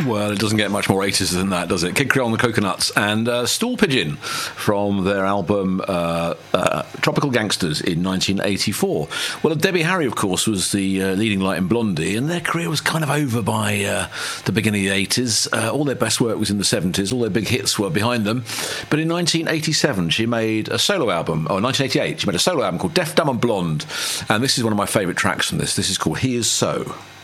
Well, it doesn't get much more 80s than that, does it? Kid Creole and the Coconuts and Stool Pigeon from their album Tropical Gangsters in 1984. Well, Debbie Harry, of course, was the leading light in Blondie, and their career was kind of over by the beginning of the 80s. All their best work was in the 70s. All their big hits were behind them. But in 1987, she made a solo album, or 1988, she made a solo album called Deaf, Dumb and Blonde, and this is one of my favourite tracks from this. This is called He Is So.